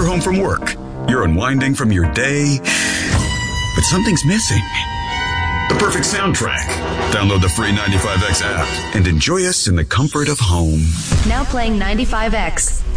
You're home from work. You're unwinding from your day, but something's missing. The perfect soundtrack. Download the free 95X app and enjoy us in the comfort of home. Now playing 95X.